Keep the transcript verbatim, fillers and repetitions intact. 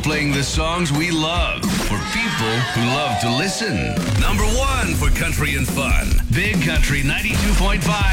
playing the songs we love for people who love to listen. Number one for country and fun. Big Country ninety-two point five.